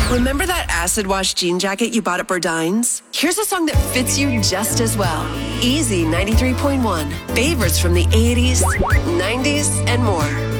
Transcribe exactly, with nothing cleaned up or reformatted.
Remember that acid wash jean jacket you bought at Burdines? Here's a song that fits you just as well. Easy ninety-three point one. Favorites from the eighties, nineties, and more.